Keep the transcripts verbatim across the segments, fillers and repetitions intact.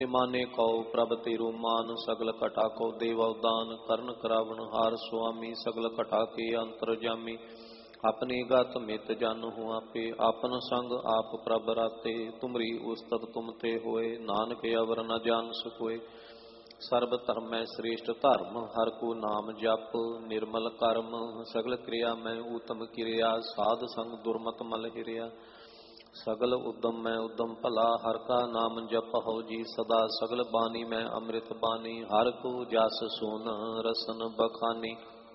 माने कौ प्रभ तेरु मान सगल कटा को देवदान कर्ण करावन हार स्वामी सगल कटा के अंतरजामी अपने गत मित जन हूँ आपे आपन संग आप प्रभ राते तुमरी उस्तत तुम ते होए नानक अवर न जान सकोए सर्व धर्म श्रेष्ठ धर्म हर को नाम जप निर्मल कर्म सगल क्रिया मैं उत्तम क्रिया साध संग दुर्मत मल हिरिया सगल उद्यम मैं उद्यम भला हर का नाम जप हो जी सदा सगल बानी मैं अमृत बानी हर को जस सोन रसन बखानी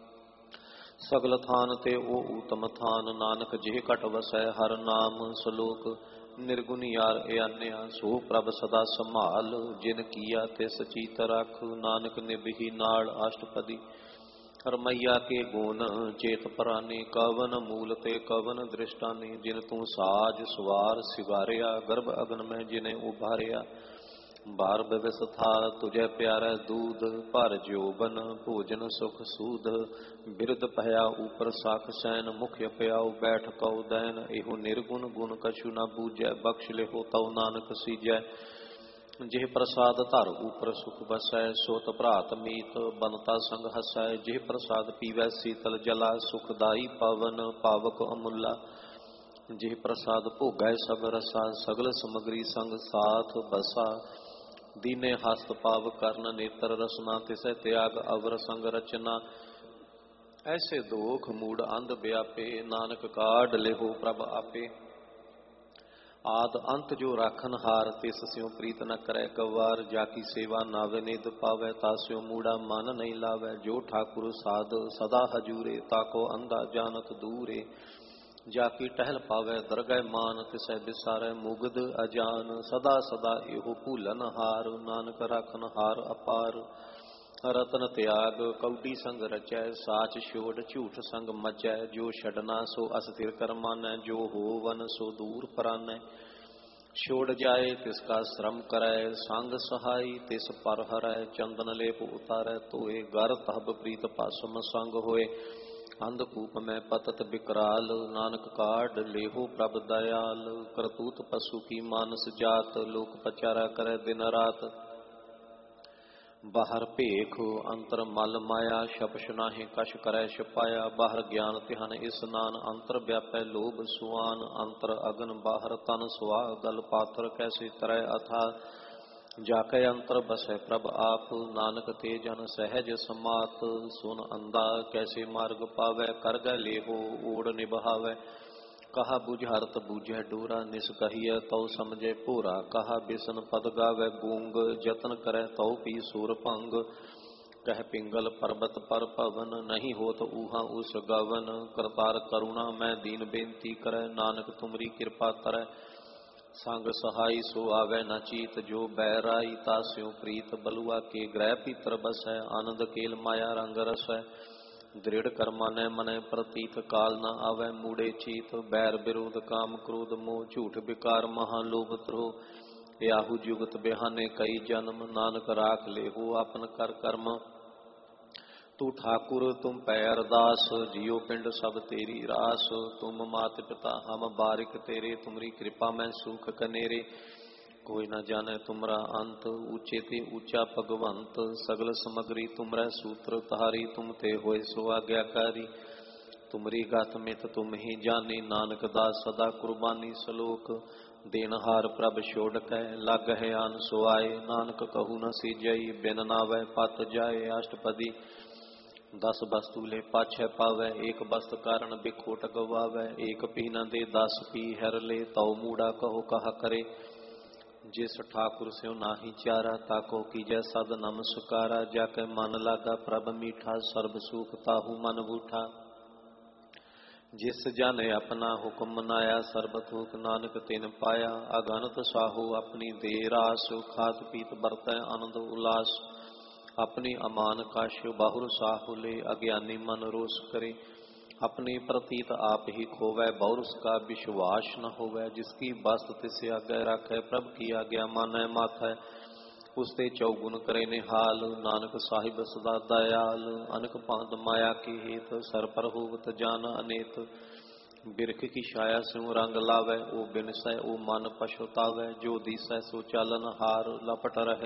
सगल थान ते ओ उत्तम थान नानक जिह घट वसै हर नाम सलोक निर्गुण यार आन्या सो प्रभ सदा संभाल जिन किया तिस चीत रख नानक निभि नाड़ अष्टपदी रमैया के गुण चेत पराने कवन मूल ते कवन दृष्टाने जिन तू साज सवार सिवारिया गर्भ अगन में जिन्हें उभारिया बार बिवस था तुझे प्यारा दूध पर जोबन भोजन सुख सूध बिरद पया ऊपर साख सैन मुख्य प्याऊ बैठ कौ दैन एहो निर्गुण गुण कछु न बूझै बख्श लेहो तौ नानक सीजै जिह प्रसाद धर ऊपर सुख बसै सोत भ्रात मीत बनता संग हसै जिह प्रसाद पीवै शीतल जला सुखदाई पवन पावक अमुला जिह प्रसाद भोगै सब रसा सगल समग्री संग साथ बसा दीने हस्त पाव कर्ण नेत्र रसना तिसै त्याग अवर संग रचना ऐसे दोख मूड अंध व्यापे नानक काढ़ लेहो प्रभ आपे आद अंत जो राखन हार तिस स्यों प्रीत न करे कवार जाकी सेवा नावे निध पावै तास्यों मूड़ा मन नहीं लावै जो ठाकुर साध सदा हजूरे ताको अंधा जानत दूरे जाकी टहल पावै दरगह मान तिसै बिसारै मुगद अजान सदा सदा एहो भूलन हार नानक राखन हार अपार रतन त्याग कौडी संग रचै साच छोड़ झूठ संग मचै जो छड़ना सो अस्थिर कर मानै जो होवन सो दूर परानै छोड़ जाए तिसका श्रम करै संग सहाय तिस पर हरै चंदन लेप उतारै तोए घर तब प्रीत पासम संग होए अंधकूप में पतत बिकराल नानक काढ़ लेहो प्रभ दयाल करतूत पशु की मानस जात लोक पचारा करे दिन रात बाहर भेख अंतर मल माया शपश नाहि कश करै छपाया बाहर ज्ञान तिहन स्नान अंतर व्यापै लोभ सुआन अंतर अगन बाहर तन सुहा गल पात्र कैसे तरह अथा जाकै अंतर बसै प्रभ आप नानक ते जन सहज समात सुन अंधा कैसे मार्ग पावै कर गै लेहो ओढ़ निभावै कहा बुझारत बूझै डोरा निस कहिए तौ समझे भोरा कहा बिसन पद गावै गूंग जतन करे तौ पी सूर भंग कह पिंगल पर्वत पर पवन नहीं होत ऊहा उस गवन करतार करुणा मैं दीन बेनती करे नानक तुमरी कृपा तरੈ संग सहाय सो आवे न चीत जो बैराई तास्यों प्रीत बलुआ के ग्रह भीतर बसै आनंद केल माया रंग रसै दृढ़ कर्मा न मन प्रतीत काल न आवै मूड़े चीत बैर विरोध काम क्रोध मोह झूठ विकार महालोभ द्रोह याहू जुगत बिहाने कई जन्म नानक राख लेहो आपन कर कर्म तू ठाकुर तुम पै अरदास जियो पिंड सब तेरी रास तुम मात पिता हम बारिक तेरे तुमरी कृपा में सुख कनेरे कोई न जाने तुमरा अंत ऊंचे ते ऊंचा भगवंत सगल समग्री तुमरै सूत्र तारी तुम ते होए सो आज्ञाकारी तुमरी गत मित तुम ही जानी नानक दास सदा कुर्बानी सलोक देनहार प्रभ छोड़ कै लग है आन सुआए नानक कहू न सीजई बिन नावै पत जाए अष्टपदी दस वस्तु ले पाछै पावै एक वस्त कारण बिखोट गवावै एक पीना दे दस पी हर ले तौ मूड़ा कहो कहा करे जिस ठाकुर स्यों नाही चारा ताको कीजै सद नमस्कारा जाके मन लागा प्रभ मीठा सर्ब सुख ताहू मन बूठा जिस जाने अपना हुक्म मनाया सर्ब थूक नानक तिन पाया अगणत साहू अपनी दे रास खात पीत बरतै आनंद उल्लास अपनी अमान काश बाहुर साहू ले अज्ञानी मन रोष करे अपने प्रतीत आप ही खोवै बहुर उसका विश्वास न होवै जिसकी वस्त तिसे आगे रखै प्रभ की आज्ञा मानै माथै उसते चौगुन करे निहाल नानक साहिब सदा दयाल अनक पांत माया की हेत सर पर होवत जान अनेत बिरख की छाया स्यों रंग लावै, ओ बिनसै ओ मन पछुतावै, जो दिसै सो चालन हार लपट रहे।